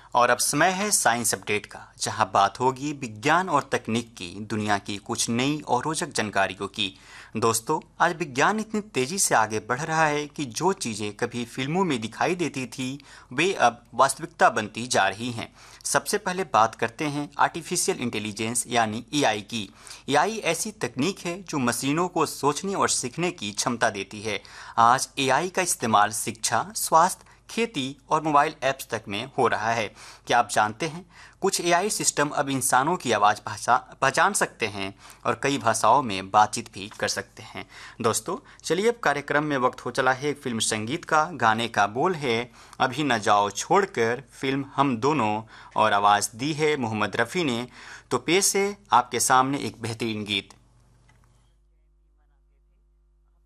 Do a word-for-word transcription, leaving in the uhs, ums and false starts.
और अब समय है साइंस अपडेट का, जहां बात होगी विज्ञान और तकनीक की दुनिया की कुछ नई और रोचक जानकारियों की। दोस्तों, आज विज्ञान इतनी तेजी से आगे बढ़ रहा है कि जो चीजें कभी फिल्मों में दिखाई देती थी वे अब वास्तविकता बनती जा रही हैं। सबसे पहले बात करते हैं आर्टिफिशियल इंटेलिजेंस यानी ए आई की। ए आई ऐसी तकनीक है जो मशीनों को सोचने और सीखने की क्षमता देती है। आज ए आई का इस्तेमाल शिक्षा, स्वास्थ्य, खेती और मोबाइल ऐप्स तक में हो रहा है। क्या आप जानते हैं, कुछ ए आई सिस्टम अब इंसानों की आवाज़ भाषा पहचान सकते हैं और कई भाषाओं में बातचीत भी कर सकते हैं। दोस्तों, चलिए अब कार्यक्रम में वक्त हो चला है एक फिल्म संगीत का। गाने का बोल है अभी न जाओ छोड़कर, फिल्म हम दोनों, और आवाज़ दी है मोहम्मद रफ़ी ने। तो पेश है आपके सामने एक बेहतरीन गीत।